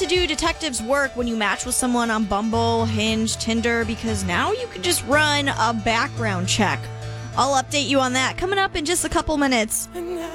to do detectives work when you match with someone on Bumble, Hinge, Tinder, because now you can just run a background check. I'll update you on that coming up in just a couple minutes.